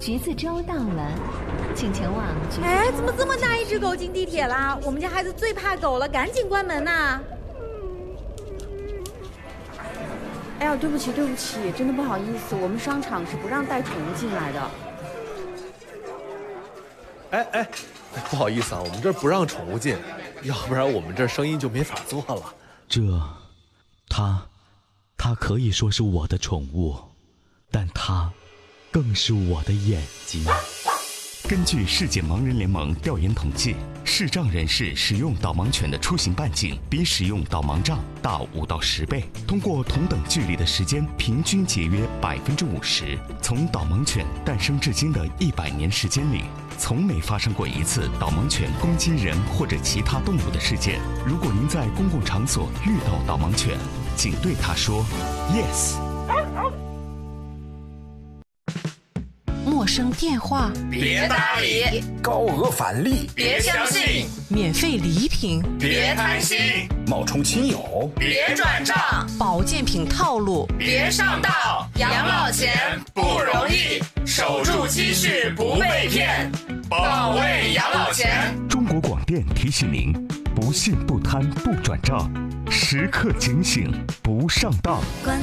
橘子粥到了，请前往橘子粥。 哎，怎么这么大一只狗进地铁啦？我们家孩子最怕狗了，赶紧关门呐！哎呀，对不起，真的不好意思，我们商场是不让带宠物进来的。 哎，不好意思啊，我们这儿不让宠物进，要不然我们这生意就没法做了。 它可以说是我的宠物，但它更是我的眼睛。 根据世界盲人联盟调研统计，视障人士使用导盲犬的出行半径比使用导盲杖大5到10倍，通过同等距离的时间平均节约50%。从导盲犬诞生至今的100年时间里，从没发生过一次导盲犬攻击人或者其他动物的事件。如果您在公共场所遇到导盲犬，请对它说 yes。 陌生电话别搭理， 高额返利别相信， 免费礼品别贪心， 冒充亲友别转账， 保健品套路别上当。养老钱不容易，守住积蓄不被骗，保卫养老钱。 中国广电提醒您：不信不贪不转账，时刻警醒不上当。